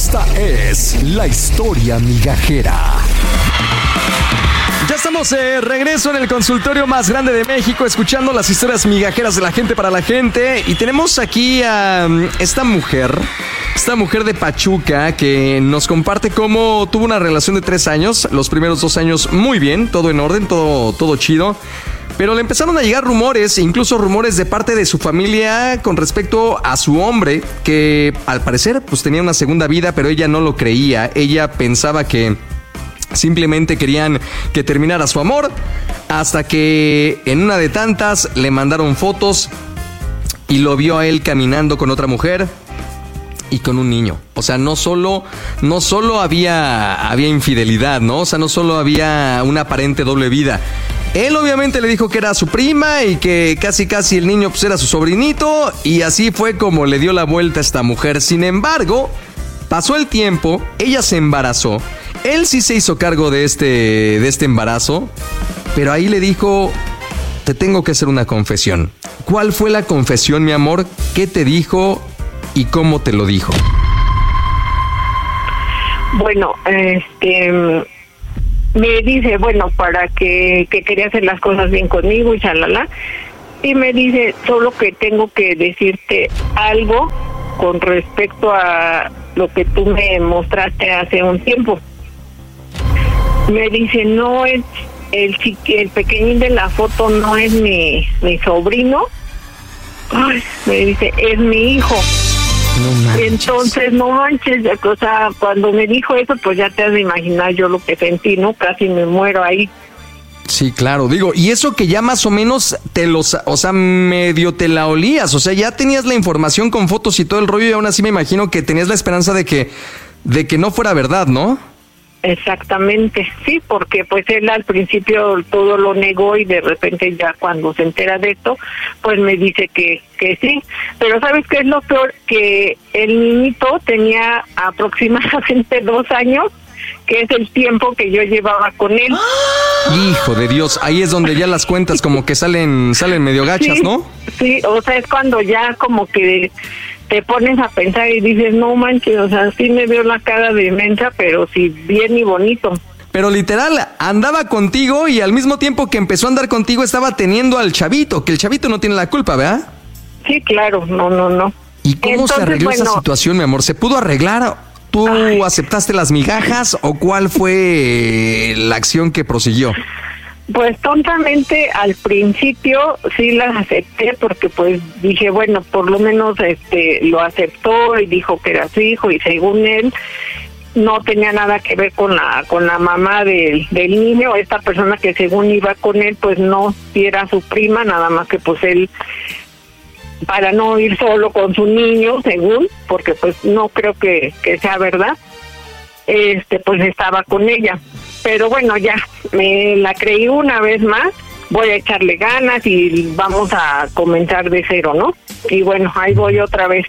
Esta es la historia migajera. Ya estamos de regreso en el consultorio más grande de México, escuchando las historias migajeras de la gente para la gente. Y tenemos aquí a esta mujer de Pachuca, que nos comparte cómo tuvo una relación de 3 años. Los primeros 2 años muy bien, todo en orden, todo chido. Pero le empezaron a llegar rumores, incluso rumores de parte de su familia con respecto a su hombre, que al parecer pues tenía una segunda vida, pero ella no lo creía. Ella pensaba que simplemente querían que terminara su amor, hasta que en una de tantas le mandaron fotos y lo vio a él caminando con otra mujer y con un niño. O sea, no solo había infidelidad, ¿no? O sea, no solo había una aparente doble vida. Él obviamente le dijo que era su prima y que casi el niño pues era su sobrinito, y así fue como le dio la vuelta a esta mujer. Sin embargo, pasó el tiempo, ella se embarazó, él sí se hizo cargo de este embarazo, pero ahí le dijo: te tengo que hacer una confesión. ¿Cuál fue la confesión, mi amor? ¿Qué te dijo y cómo te lo dijo? Bueno, me dice, bueno, para que quería hacer las cosas bien conmigo y chalala. Y me dice, solo que tengo que decirte algo con respecto a lo que tú me mostraste hace un tiempo. Me dice, no es el pequeñín de la foto, no es mi sobrino. Ay, me dice, es mi hijo. No manches. Entonces, no manches, o sea, cuando me dijo eso, pues ya te has de imaginar yo lo que sentí, ¿no? Casi me muero ahí. Sí, claro, digo, y eso que ya más o menos medio te la olías, o sea, ya tenías la información con fotos y todo el rollo, y aún así me imagino que tenías la esperanza de que no fuera verdad, ¿no? Exactamente, sí, porque pues él al principio todo lo negó y de repente ya cuando se entera de esto, pues me dice que sí. Pero ¿sabes qué es lo peor? Que el niñito tenía aproximadamente 2 años, que es el tiempo que yo llevaba con él. Hijo de Dios, ahí es donde ya las cuentas como que salen medio gachas, sí, ¿no? Sí, o sea, es cuando ya como que te pones a pensar y dices, no manches, o sea, sí me veo la cara de mensa, pero sí bien y bonito. Pero literal, andaba contigo y al mismo tiempo que empezó a andar contigo estaba teniendo al chavito, que el chavito no tiene la culpa, ¿verdad? Sí, claro, no. ¿Y cómo se arregló esa situación, mi amor? ¿Se pudo arreglar? ¿Tú aceptaste las migajas o cuál fue la acción que prosiguió? Pues tontamente al principio sí las acepté, porque pues dije, bueno, por lo menos lo aceptó y dijo que era su hijo, y según él no tenía nada que ver con la mamá del niño. Esta persona que según iba con él, pues no, sí era su prima, nada más que pues él, para no ir solo con su niño, según, porque pues no creo que sea verdad, pues estaba con ella. Pero bueno, ya me la creí una vez más, voy a echarle ganas y vamos a comenzar de cero, ¿no? Y bueno, ahí voy otra vez.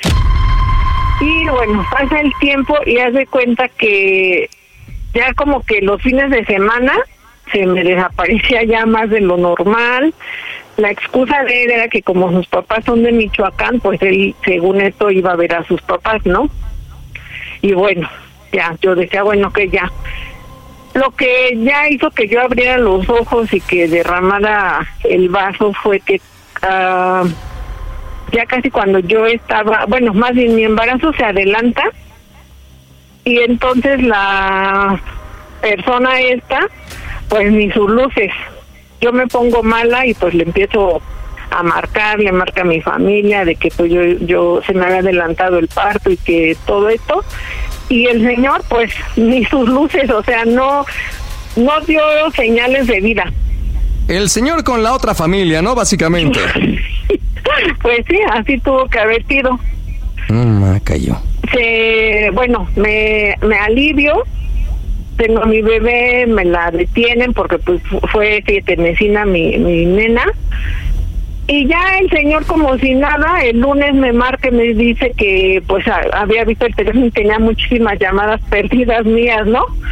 Y bueno, pasa el tiempo y haz de cuenta que ya como que los fines de semana se me desaparecía ya más de lo normal. La excusa de él era que como sus papás son de Michoacán, pues él, según esto, iba a ver a sus papás, ¿no? Y bueno, ya, yo decía, bueno, que ya. Lo que ya hizo que yo abriera los ojos y que derramara el vaso fue que ya casi cuando yo estaba, bueno, más bien mi embarazo se adelanta, y entonces la persona esta, pues ni sus luces. Yo me pongo mala y pues le empiezo a marcar, le marca a mi familia de que pues yo se me había adelantado el parto y que todo esto. Y el señor, pues, ni sus luces, o sea, no dio señales de vida. El señor con la otra familia, ¿no? Básicamente. Pues sí, así tuvo que haber sido. Cayó. Bueno, me alivio. Tengo a mi bebé, me la detienen porque pues fue 7 mesina mi nena. Y ya el señor, como si nada, el lunes me marca y me dice que pues había visto el teléfono y tenía muchísimas llamadas perdidas mías, ¿no?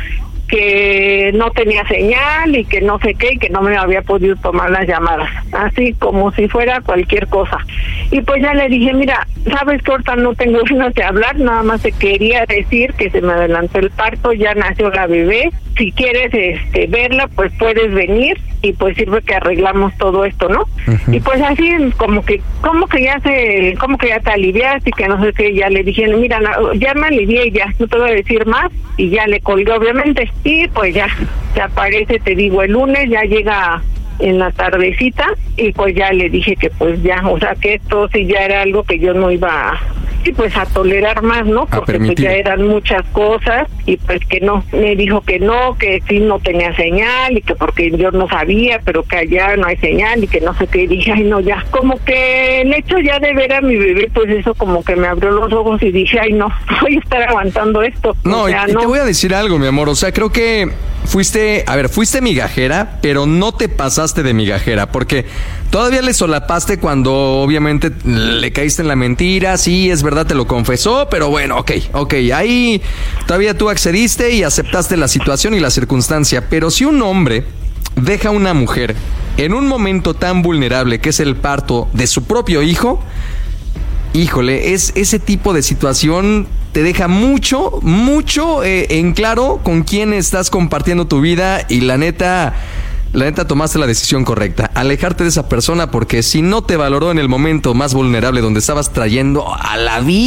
que no tenía señal y que no sé qué, y que no me había podido tomar las llamadas, así como si fuera cualquier cosa. Y pues ya le dije, mira, sabes que ahorita no tengo ganas de hablar, nada más te quería decir que se me adelantó el parto, ya nació la bebé, si quieres verla, pues puedes venir y pues sirve que arreglamos todo esto, ¿no? Uh-huh. Y pues así como que ya te aliviaste y que no sé qué, ya le dije, mira, no, ya me alivié y ya, no te voy a decir más, y ya le colgué obviamente, y pues ya, se aparece, te digo, el lunes, ya llega en la tardecita, y pues ya le dije que pues ya, o sea que esto sí ya era algo que yo no iba a tolerar más, ¿no? Porque pues ya eran muchas cosas, y pues que no, me dijo que sí no tenía señal, y que porque yo no sabía, pero que allá no hay señal, y que no sé qué, y dije, ay no, ya, como que el hecho ya de ver a mi bebé, pues eso como que me abrió los ojos, y dije, ay no, voy a estar aguantando esto. No, o sea, y te voy a decir algo, mi amor, o sea, creo que fuiste migajera, pero no te pasaste de migajera, porque todavía le solapaste cuando obviamente le caíste en la mentira, sí, es verdad, te lo confesó, pero bueno, ok, ahí todavía tú accediste y aceptaste la situación y la circunstancia, pero si un hombre deja a una mujer en un momento tan vulnerable que es el parto de su propio hijo, híjole, es ese tipo de situación te deja mucho en claro con quién estás compartiendo tu vida, y la neta tomaste la decisión correcta, alejarte de esa persona, porque si no te valoró en el momento más vulnerable donde estabas trayendo a la vida